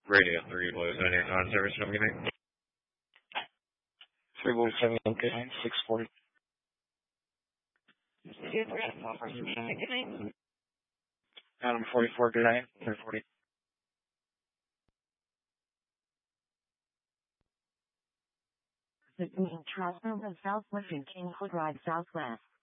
Radio 3 Blue 78 on service number, good night. 3 Blue 78, good night, 640. Adam 44, good night, 340. The Charles Southwest and Kingwood Drive Southwest.